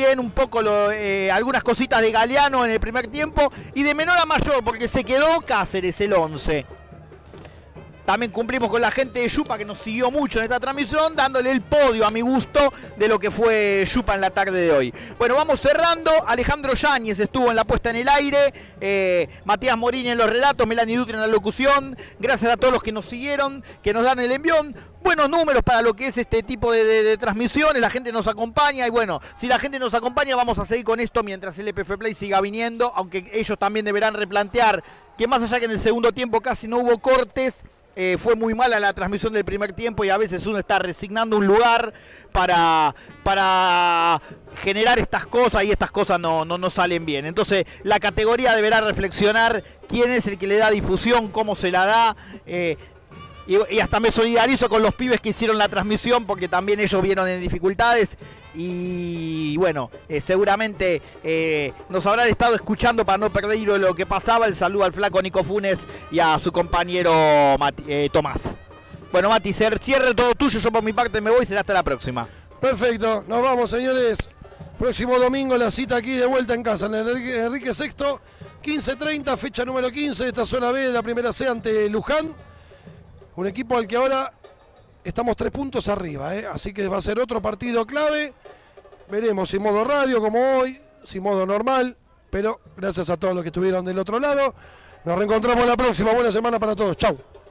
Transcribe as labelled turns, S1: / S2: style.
S1: bien un poco algunas cositas de Galeano en el primer tiempo y de menor a mayor, porque se quedó Cáceres el 11. También cumplimos con la gente de Yupa que nos siguió mucho en esta transmisión, dándole el podio a mi gusto de lo que fue Yupa en la tarde de hoy. Bueno, vamos cerrando. Alejandro Yáñez estuvo en la puesta en el aire, Matías Morini en los relatos, Melanie Dutri en la locución. Gracias a todos los que nos siguieron, que nos dan el envión. Buenos números para lo que es este tipo de transmisiones, la gente nos acompaña y bueno, si la gente nos acompaña vamos a seguir con esto mientras el EPF Play siga viniendo, aunque ellos también deberán replantear que más allá que en el segundo tiempo casi no hubo cortes, fue muy mala la transmisión del primer tiempo y a veces uno está resignando un lugar para generar estas cosas y estas cosas no salen bien. Entonces la categoría deberá reflexionar quién es el que le da difusión, cómo se la da. Y hasta me solidarizo con los pibes que hicieron la transmisión porque también ellos vieron en dificultades y bueno, seguramente nos habrán estado escuchando para no perder hilo de lo que pasaba. El saludo al flaco Nico Funes y a su compañero Tomás. Bueno, Mati, cierre todo tuyo, yo por mi parte me voy y será hasta la próxima.
S2: Perfecto, nos vamos, señores. Próximo domingo la cita aquí de vuelta en casa en el Enrique VI, 15:30, fecha número 15 de esta zona B de la primera C ante Luján. Un equipo al que ahora estamos 3 puntos arriba, así que va a ser otro partido clave. Veremos si modo radio como hoy, si modo normal, pero gracias a todos los que estuvieron del otro lado. Nos reencontramos la próxima. Buena semana para todos. Chau.